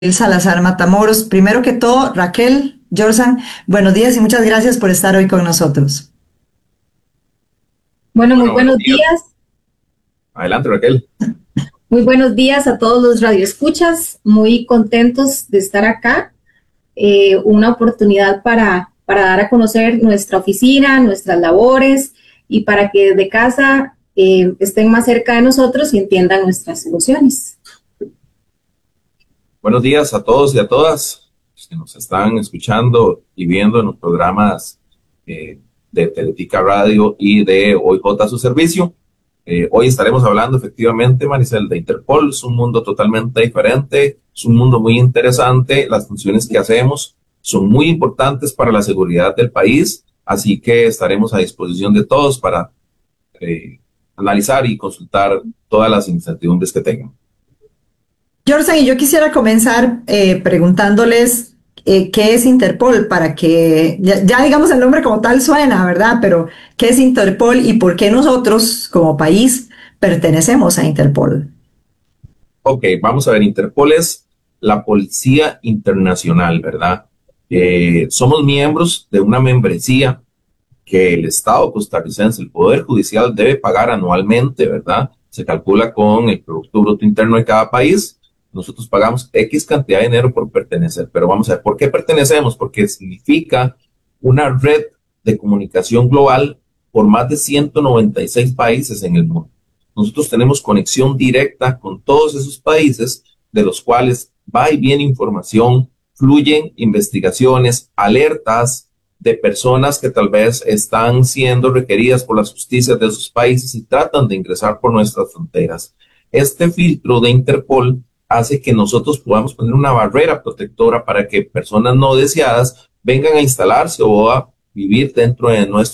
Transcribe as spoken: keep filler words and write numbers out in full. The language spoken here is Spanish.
Salazar Matamoros. Primero que todo, Raquel, Jorsan, buenos días y muchas gracias por estar hoy con nosotros. Bueno, muy Bueno, buenos buenos días. días, Adelante, Raquel. muy buenos días a todos los radioescuchas, muy contentos de estar acá, eh, una oportunidad para, para dar a conocer nuestra oficina, nuestras labores y para que desde casa eh, estén más cerca de nosotros y entiendan nuestras soluciones. Buenos días a todos y a todas los que nos están escuchando y viendo en los programas eh, de Teletica Radio y de Hoy J Su Servicio. Eh, hoy estaremos hablando efectivamente, Maricel, de Interpol. Es un mundo totalmente diferente, es un mundo muy interesante. Las funciones que hacemos son muy importantes para la seguridad del país, así que estaremos a disposición de todos para eh, analizar y consultar todas las incertidumbres que tengan. Jorsan, y yo quisiera comenzar eh, preguntándoles eh, qué es Interpol, para que ya, ya digamos el nombre como tal suena, ¿verdad? Pero ¿qué es Interpol y por qué nosotros como país pertenecemos a Interpol? Ok, vamos a ver, Interpol es la Policía Internacional, ¿verdad? Eh, somos miembros de una membresía que el Estado costarricense, el Poder Judicial, debe pagar anualmente, ¿verdad? Se calcula con el Producto Bruto Interno de cada país. Nosotros pagamos X cantidad de dinero por pertenecer, pero vamos a ver, ¿por qué pertenecemos? Porque significa una red de comunicación global por más de ciento noventa y seis países en el mundo. Nosotros tenemos conexión directa con todos esos países, de los cuales va y viene información, fluyen investigaciones, alertas de personas que tal vez están siendo requeridas por las justicias de sus países y tratan de ingresar por nuestras fronteras. Este filtro de Interpol hace que nosotros podamos poner una barrera protectora para que personas no deseadas vengan a instalarse o a vivir dentro de nuestro